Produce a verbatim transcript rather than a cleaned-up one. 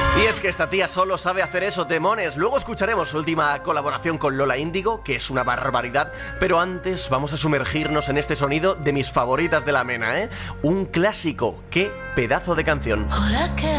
Y es que esta tía solo sabe hacer eso, demones. Luego escucharemos su última colaboración con Lola Índigo, que es una barbaridad. Pero antes vamos a sumergirnos en este sonido de mis favoritas de la Mena, ¿eh? Un clásico. ¡Qué pedazo de canción! Hola, ¿qué